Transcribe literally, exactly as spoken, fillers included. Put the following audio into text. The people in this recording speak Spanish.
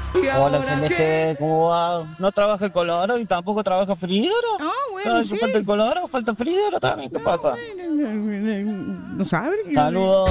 ¿Y Hola ahora Celeste, qué? ¿cómo va? ¿No trabaja el color y tampoco trabaja Frídaro? Ah, bueno, Ay, ¿que sí. falta el color o falta Frídaro también? ¿Qué No, pasa? bueno, no, no, no, no sabe. Saludos.